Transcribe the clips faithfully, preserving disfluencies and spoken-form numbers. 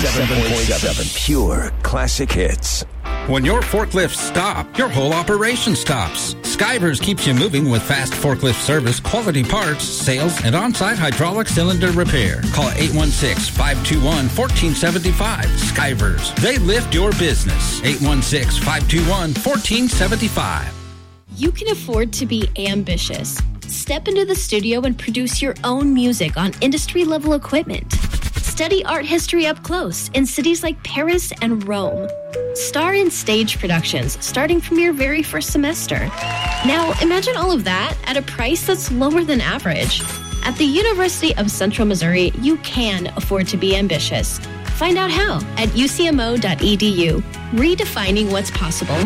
ninety-seven point seven Pure Classic Hits. When your forklifts stop, your whole operation stops. Skivers keeps you moving with fast forklift service, quality parts, sales, and on-site hydraulic cylinder repair. Call eight one six, five two one, one four seven five. Skivers. They lift your business. eight one six, five two one, one four seven five. You can afford to be ambitious. Step into the studio and produce your own music on industry-level equipment. Study art history up close in cities like Paris and Rome. Star in stage productions starting from your very first semester. Now, imagine all of that at a price that's lower than average. At the University of Central Missouri, you can afford to be ambitious. Find out how at u c m o dot e d u. Redefining what's possible.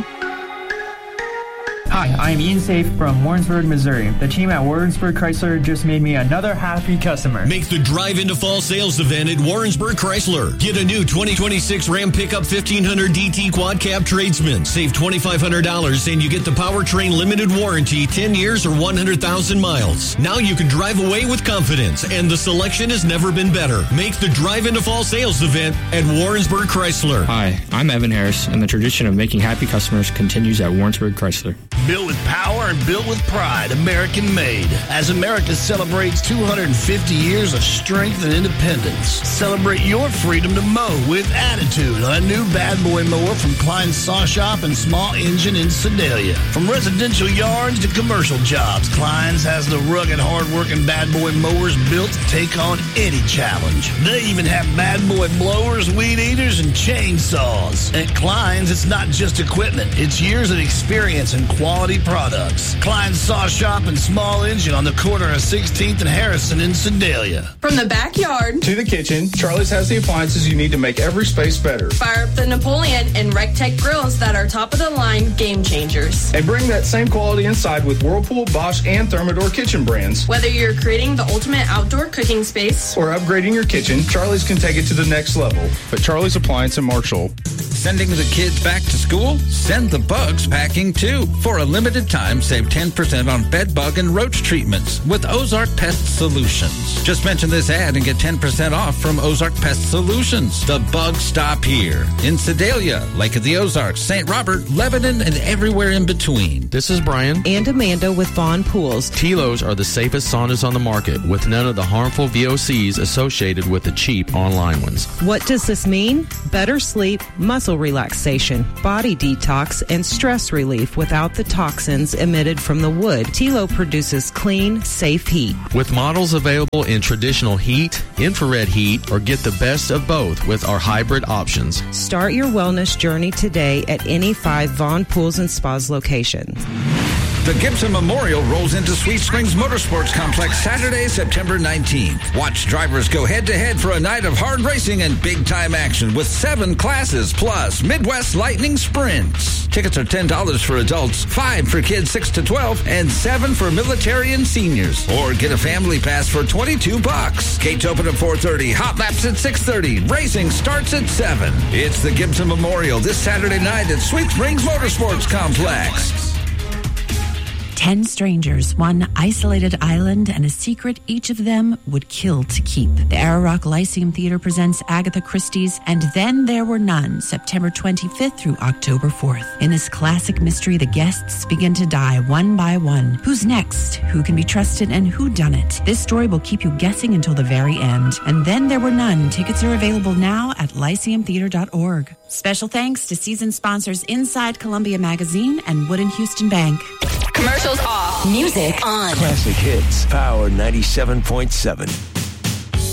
Hi, I'm Ian Safe from Warrensburg, Missouri. The team at Warrensburg Chrysler just made me another happy customer. Make the drive into fall sales event at Warrensburg Chrysler. Get a new twenty twenty-six Ram Pickup fifteen hundred D T Quad Cab Tradesman. Save twenty-five hundred dollars and you get the powertrain limited warranty, ten years or one hundred thousand miles. Now you can drive away with confidence, and the selection has never been better. Make the drive into fall sales event at Warrensburg Chrysler. Hi, I'm Evan Harris, and the tradition of making happy customers continues at Warrensburg Chrysler. Built with power and built with pride, American made. As America celebrates two hundred fifty years of strength and independence, celebrate your freedom to mow with attitude on a new Bad Boy mower from Klein's Saw Shop and Small Engine in Sedalia. From residential yards to commercial jobs, Klein's has the rugged, hard-working Bad Boy mowers built to take on any challenge. They even have Bad Boy blowers, weed eaters, and chainsaws. At Klein's, it's not just equipment. It's years of experience and quality products. Klein's Saw Shop and Small Engine on the corner of sixteenth and Harrison in Sedalia. From the backyard to the kitchen, Charlie's has the appliances you need to make every space better. Fire up the Napoleon and RecTech grills that are top of the line game changers. And bring that same quality inside with Whirlpool, Bosch, and Thermador kitchen brands. Whether you're creating the ultimate outdoor cooking space or upgrading your kitchen, Charlie's can take it to the next level. But Charlie's Appliance in Marshall. Sending the kids back to school? Send the bugs packing too. For a limited time, save ten percent on bed bug and roach treatments with Ozark Pest Solutions. Just mention this ad and get ten percent off from Ozark Pest Solutions. The bugs stop here. In Sedalia, Lake of the Ozarks, Saint Robert, Lebanon, and everywhere in between. This is Brian and Amanda with Vaughn Pools. T-Lo's are the safest saunas on the market with none of the harmful V O Cs associated with the cheap online ones. What does this mean? Better sleep, muscle relaxation, body detox, and stress relief without the toxins emitted from the wood. T-Lo produces clean, safe heat. With models available in traditional heat, infrared heat, or get the best of both with our hybrid options. Start your wellness journey today at any five Vaughn Pools and Spas locations. The Gibson Memorial rolls into Sweet Springs Motorsports Complex Saturday, September nineteenth. Watch drivers go head-to-head for a night of hard racing and big-time action with seven classes plus Midwest Lightning Sprints. Tickets are ten dollars for adults, five dollars for kids six to twelve, and seven dollars for military and seniors. Or get a family pass for twenty-two bucks. Gates open at four thirty, hot laps at six thirty. Racing starts at seven. It's the Gibson Memorial this Saturday night at Sweet Springs Motorsports Complex. Ten strangers, one isolated island, and a secret each of them would kill to keep. The Ararock Lyceum Theater presents Agatha Christie's And Then There Were None, September twenty-fifth through October fourth. In this classic mystery, the guests begin to die one by one. Who's next? Who can be trusted? And who done it? This story will keep you guessing until the very end. And Then There Were None. Tickets are available now at lyceum theater dot org. Special thanks to season sponsors Inside Columbia Magazine and Wood and Houston Bank. Commercials off. Music on. Classic Hits, Power ninety-seven point seven.